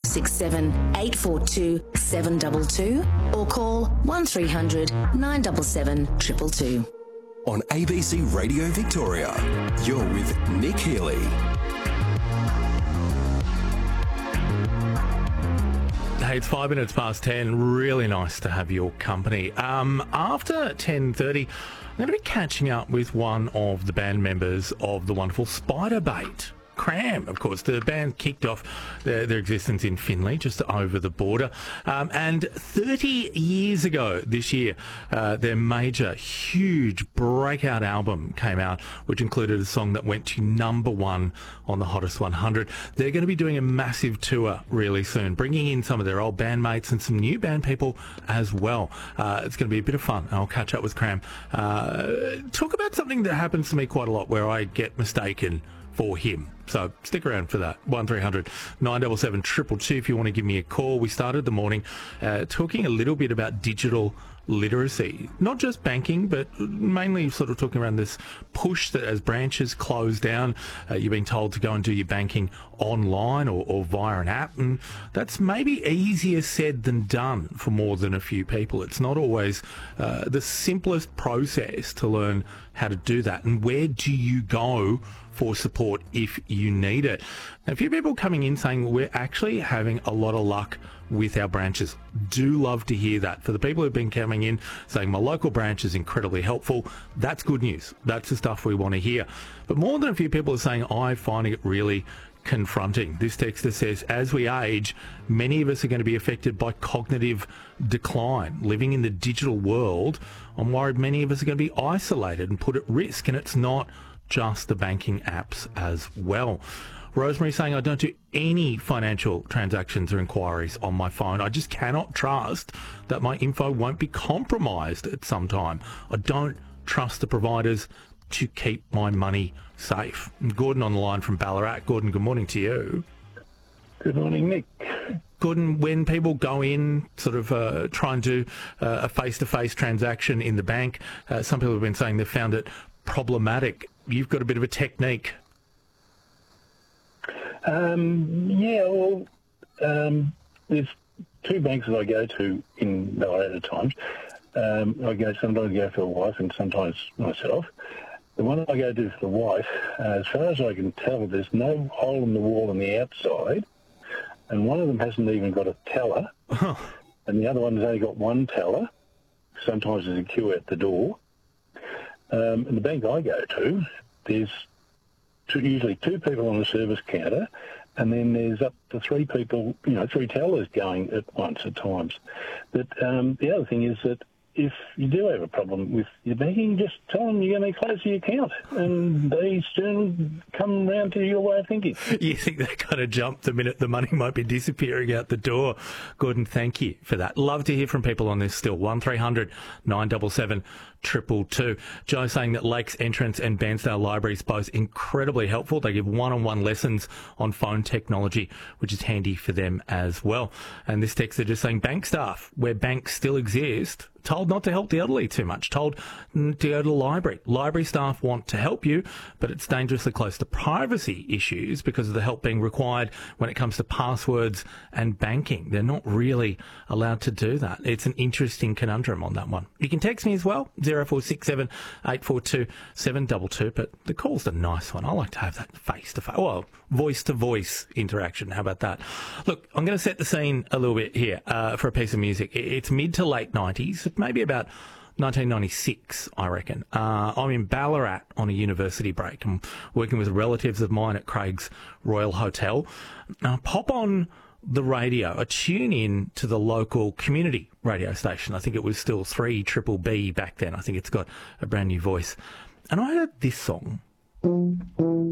0467 842 722 or call 1300 977 222. On ABC Radio Victoria, you're with Nick Healy. Hey, it's 5 minutes past 10. Really nice to have your company. After 10:30, I'm going to be catching up with one of the band members of the wonderful Spiderbait. Cram, of course. The band kicked off their existence in Finley, just over the border. And 30 years ago this year, their major, huge breakout album came out, which included a song that went to #1 on the Hottest 100. They're going to be doing a massive tour really soon, bringing in some of their old bandmates and some new band people as well. It's going to be a bit of fun. I'll catch up with Cram. Talk about something that happens to me quite a lot, where I get mistaken for him. So stick around for that. 1300 977 222 if you want to give me a call. We started the morning talking a little bit about digital literacy, not just banking, but mainly sort of talking around this push that as branches close down, you're being told to go and do your banking online or via an app, and that's maybe easier said than done for more than a few people. It's not always the simplest process to learn how to do that, and where do you go for support if you need it. Now, a few people coming in saying we're actually having a lot of luck with our branches. Do love to hear that. For the people who've been coming in saying my local branch is incredibly helpful, that's good news. That's the stuff we want to hear. But more than a few people are saying I'm finding it really confronting. This texter says, as we age, many of us are going to be affected by cognitive decline. Living in the digital world, I'm worried many of us are going to be isolated and put at risk, and it's not just the banking apps as well. Rosemary saying, I don't do any financial transactions or inquiries on my phone. I just cannot trust that my info won't be compromised at some time. I don't trust the providers to keep my money safe. And Gordon on the line from Ballarat. Gordon, good morning to you. Good morning, Nick. Gordon, when people go in, sort of try and do a face-to-face transaction in the bank, some people have been saying they've found it problematic. You've got a bit of a technique. There's two banks that I go to in Ballarat at times. Sometimes I go for the wife and sometimes myself. The one I go to for the wife, as far as I can tell, there's no hole in the wall on the outside, and one of them hasn't even got a teller, and the other one has only got one teller. Sometimes there's a queue at the door. And the bank I go to, there's usually two people on the service counter, and then there's up to three people, three tellers going at once at times. But the other thing is that if you do have a problem with your banking, just tell them you're going to close the account, and they soon come round to your way of thinking. You think they kind of jump the minute the money might be disappearing out the door. Gordon, thank you for that. Love to hear from people on this still. 1300 977 222. Joe saying that Lakes Entrance and Bairnsdale Libraries both incredibly helpful. They give one-on-one lessons on phone technology, which is handy for them as well. And this text, they're just saying bank staff, where banks still exist, told not to help the elderly too much, told to go to the library. Library staff want to help you, but it's dangerously close to privacy issues because of the help being required when it comes to passwords and banking. They're not really allowed to do that. It's an interesting conundrum on that one. You can text me as well, 0467 842 722, but the call's a nice one. I like to have that face-to-face, well, voice-to-voice interaction. How about that? Look, I'm going to set the scene a little bit here for a piece of music. It's mid to late 90s, maybe about 1996, I reckon. I'm in Ballarat on a university break. I'm working with relatives of mine at Craig's Royal Hotel. Pop on the radio, I tune in to the local community radio station. I think it was still 3BBB back then. I think it's got a brand new voice. And I heard this song.